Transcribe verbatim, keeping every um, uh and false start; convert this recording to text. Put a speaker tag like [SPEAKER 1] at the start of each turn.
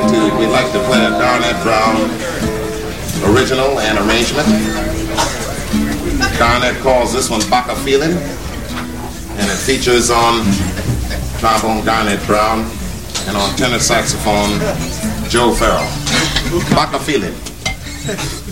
[SPEAKER 1] like to we like to play a Garnett Brown original and arrangement. Garnett calls this one Baka Feeling, and it features on trombone Garnett Brown and on tenor saxophone Joe Farrell. Baka Feeling.